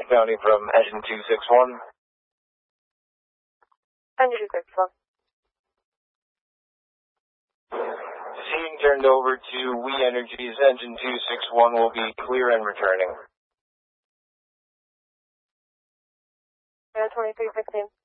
County from Engine 261. Engine 261. Seeing turned over to We Energies. Engine 261 will be clear and returning. 2316.